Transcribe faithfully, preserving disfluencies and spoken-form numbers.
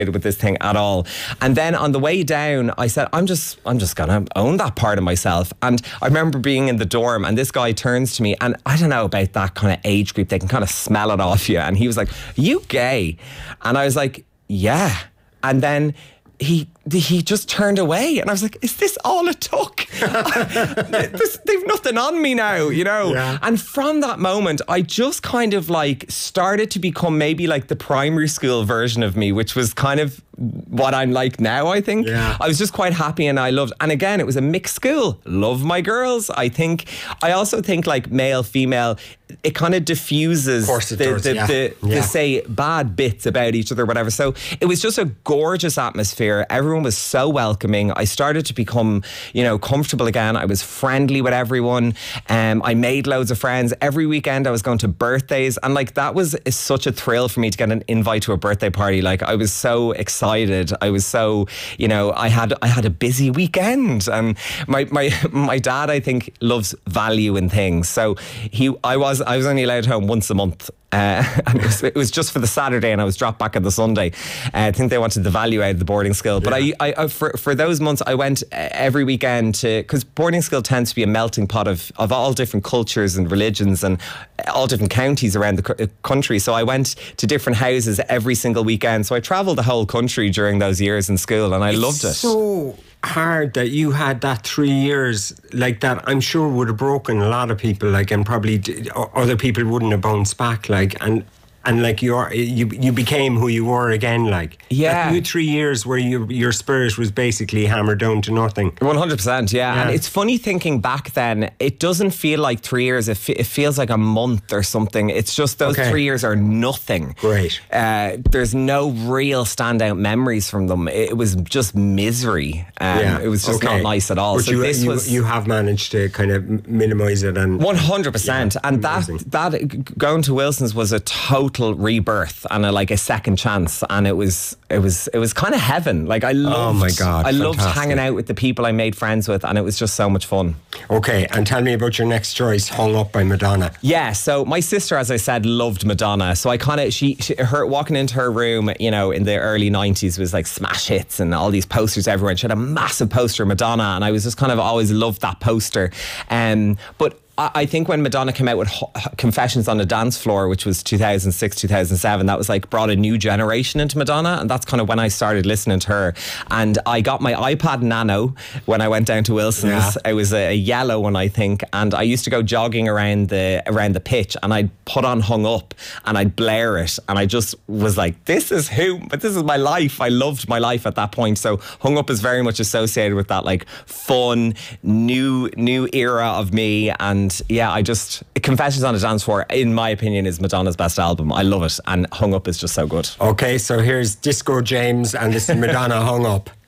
with this thing at all. And then on the way down, I said, I'm just I'm just gonna own that part of myself. And I remember being in the dorm and this guy turns to me, and I don't know about that kind of age group, they can kind of smell it off you, and he was like, "Are you gay?" And I was like, "Yeah." And then he he just turned away, and I was like, is this all it took? this, they've nothing on me now, you know? Yeah. And from that moment, I just kind of like started to become maybe like the primary school version of me, which was kind of what I'm like now, I think. Yeah. I was just quite happy, and I loved, and again, it was a mixed school. Love my girls. I think, I also think like male, female, it kind of diffuses of course it the, does, the, yeah. the, yeah. the, say, bad bits about each other, whatever. So it was just a gorgeous atmosphere. Everyone was so welcoming. I started to become, you know, comfortable again. I was friendly with everyone. Um, I made loads of friends. Every weekend I was going to birthdays, and like that was such a thrill for me to get an invite to a birthday party. Like I was so excited. I was so, you know, I had I had a busy weekend, and my my my dad, I think, loves value in things. So he, I was I was only allowed home once a month. Uh, and it was, it was just for the Saturday, and I was dropped back on the Sunday. Uh, I think they wanted the value out of the boarding school. But yeah. I, I, for, for those months, I went every weekend to, because boarding school tends to be a melting pot of, of all different cultures and religions and all different counties around the country. So I went to different houses every single weekend. So I travelled the whole country during those years in school, and I it's loved it. So hard that you had that three years like that. I'm sure would have broken a lot of people, like, and probably d- other people wouldn't have bounced back, like, and and like you're you you became who you were again, like. Yeah. That new three years where your your spirit was basically hammered down to nothing. one hundred percent, yeah. yeah. And it's funny thinking back then, it doesn't feel like three years, it, f- it feels like a month or something. It's just those okay. three years are nothing. Great. Uh, there's no real standout memories from them. It was just misery. Um, yeah. It was just okay. not nice at all. But so you, this you, was you have managed to kind of minimise it. And one hundred percent. Yeah, and that, amazing. that going to Wilson's was a total rebirth and a, like a second chance, and it was it was it was kind of heaven. Like I loved, oh my God, I loved fantastic. hanging out with the people I made friends with, and it was just so much fun. Okay, and tell me about your next choice, Hung Up by Madonna. Yeah, so my sister, as I said, loved Madonna. So I kind of she, she her walking into her room, you know, in the early nineties was like smash hits and all these posters everywhere. And she had a massive poster of Madonna, and I was just kind of always loved that poster. Um, but I think when Madonna came out with Confessions on the Dance Floor, which was two thousand six, two thousand seven, that was like brought a new generation into Madonna, and that's kind of when I started listening to her. And I got my iPad Nano when I went down to Wilson's. Yeah. It was a yellow one, I think, and I used to go jogging around the around the pitch, and I'd put on Hung Up and I'd blare it, and I just was like, this is who, but this is my life. I loved my life at that point. So Hung Up is very much associated with that like fun, new new era of me. And yeah, I just, Confessions on a Dance Floor, in my opinion, is Madonna's best album. I love it, and Hung Up is just so good. Okay, so here's Disco James, and this is Madonna, Hung Up.